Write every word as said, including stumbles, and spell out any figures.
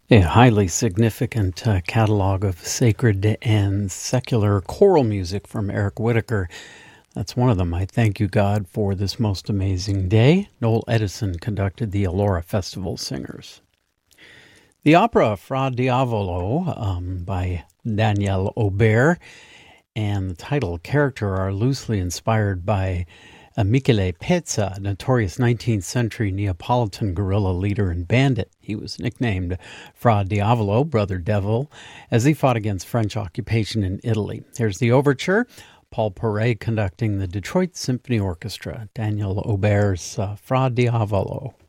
A highly significant uh, catalog of sacred and secular choral music from Eric Whitacre. That's one of them. I thank you, God, for this most amazing day. Noel Edison conducted the Alora Festival Singers. The opera Fra Diavolo um, by Daniel Aubert and the title character are loosely inspired by uh, Michele Pezza, a notorious nineteenth century Neapolitan guerrilla leader and bandit. He was nicknamed Fra Diavolo, Brother Devil, as he fought against French occupation in Italy. Here's the overture. Paul Paray conducting the Detroit Symphony Orchestra, Daniel Aubert's uh, Fra Diavolo.